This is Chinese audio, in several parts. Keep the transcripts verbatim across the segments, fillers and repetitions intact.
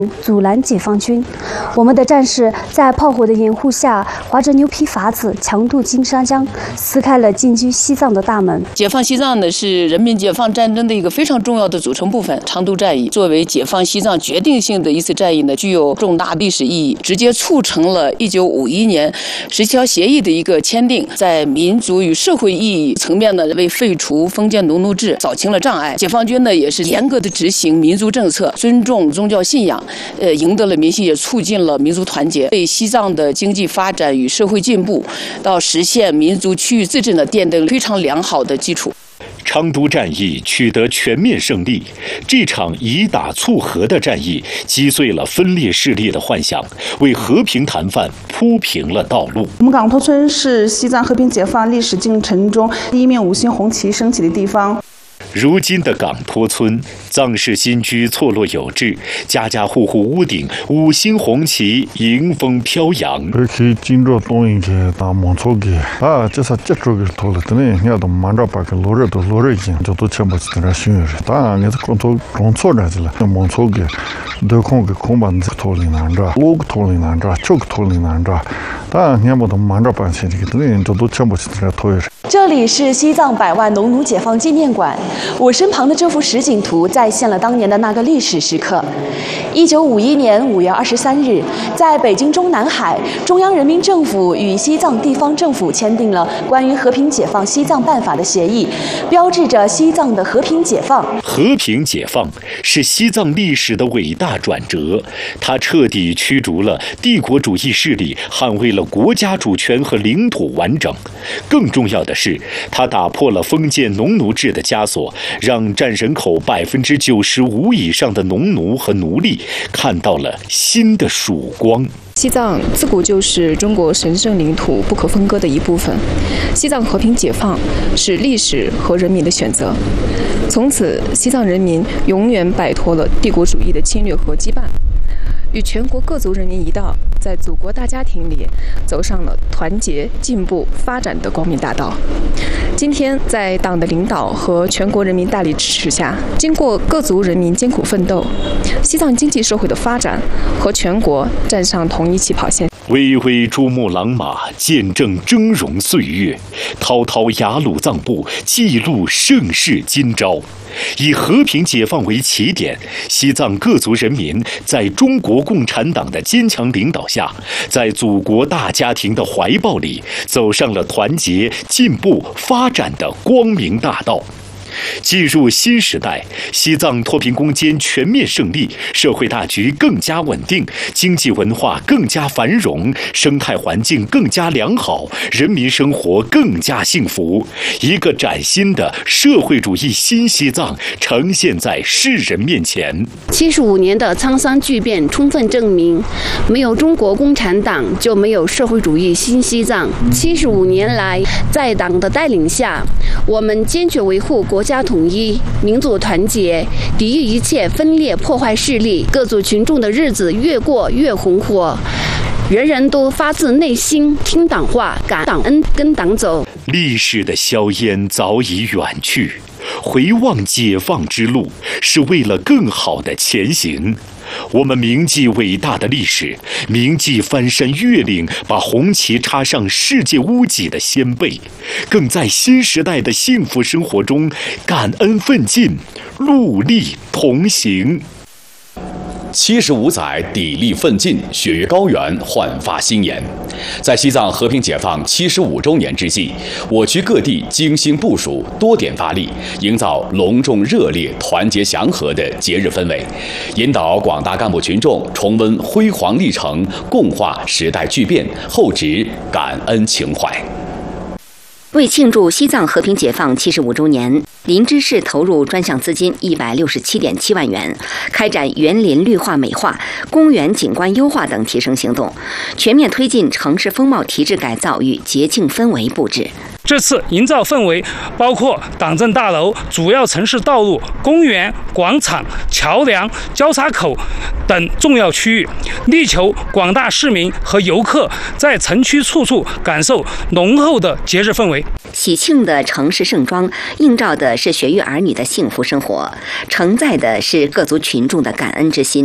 阻拦解放军。我们的战士在炮火的掩护下，划着牛皮筏子，强渡金沙江，撕开了进军西藏的大门。 解放西藏呢，是人民解放战争的一个非常重要的组成部分。长途战役作为解放西藏决定性的一次战役呢，具有重大历史意义，直接促成了一九五一年十七条协议的一个签订，在民族与社会意义层面呢，为废除封建农奴制扫清了障碍。解放军呢，也是严格的执行民族政策，尊重宗教信仰。呃，赢得了民心，也促进了民族团结，为西藏的经济发展与社会进步，到实现民族区域自治呢，奠定非常良好的基础。 昌都战役取得全面胜利，这场以打促和的战役击碎了分裂势力的幻想，为和平谈判铺平了道路。 我们岗托村是西藏和平解放历史进程中第一面五星红旗升起的地方。 如今的岗托村，藏式新居错落有致，家家户户屋顶五星红旗迎风飘扬。 而且今朝东营的大芒草的啊，这是这周个头了，等于你要到马上把个落日都落日经，就都全部是在那巡游。当然，你这工作工作着去了，那芒草的都空个空把你头里拿着，路个头里拿着，脚个头里拿着。当然，你要到马上把这个等于就都全部是在那头上。 这里是西藏百万农奴解放纪念馆，我身旁的这幅实景图再现了当年的那个历史时刻。一九五一年五月二十三日，在北京中南海，中央人民政府与西藏地方政府签订了关于和平解放西藏办法的协议，标志着西藏的和平解放。 和平解放是西藏历史的伟大转折，它彻底驱逐了帝国主义势力，捍卫了国家主权和领土完整。更重要的是，它打破了封建农奴制的枷锁，让占人口百分之九十五以上的农奴和奴隶看到了新的曙光。 西藏自古就是中国神圣领土不可分割的一部分，西藏和平解放是历史和人民的选择。从此，西藏人民永远摆脱了帝国主义的侵略和羁绊，与全国各族人民一道，在祖国大家庭里走上了团结、进步、发展的光明大道。今天，在党的领导和全国人民大力支持下，经过各族人民艰苦奋斗，西藏经济社会的发展和全国站上同一起跑线。 巍巍珠穆朗玛见证峥嵘岁月，滔滔雅鲁藏布记录盛世今朝。以和平解放为起点，西藏各族人民在中国共产党的坚强领导下，在祖国大家庭的怀抱里，走上了团结、进步、发展的光明大道。进入新时代，西藏脱贫攻坚全面胜利，社会大局更加稳定，经济文化更加繁荣，生态环境更加良好，人民生活更加幸福。一个崭新的社会主义新西藏呈现在世人面前。 七十五年的沧桑巨变充分证明，没有中国共产党就没有社会主义新西藏。七十五年来，在党的带领下，我们坚决维护国家统一、民族团结，抵御一切分裂破坏势力，各族群众的日子越过越红火，人人都发自内心听党话、感党恩、跟党走。 历史的硝烟早已远去，回望解放之路，是为了更好的前行。我们铭记伟大的历史，铭记翻山越岭把红旗插上世界屋脊的先辈，更在新时代的幸福生活中感恩奋进，戮力同行。 七十五载砥砺奋进，雪岳高原，焕发新颜。在西藏和平解放七十五周年之际，我区各地精心部署，多点发力，营造隆重热烈、团结祥和的节日氛围，引导广大干部群众重温辉煌历程，共话时代巨变，厚植感恩情怀。 为庆祝西藏和平解放七十五周年，林芝市投入专项资金一百六十七点七万元，开展园林绿化美化、公园景观优化等提升行动，全面推进城市风貌提质改造与节庆氛围布置。 这次营造氛围包括党政大楼、主要城市道路、公园、广场、桥梁、交叉口等重要区域，力求广大市民和游客在城区处处感受浓厚的节日氛围。 喜庆的城市盛装，映照的是学育儿女的幸福生活，承载的是各族群众的感恩之心。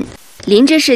林芝市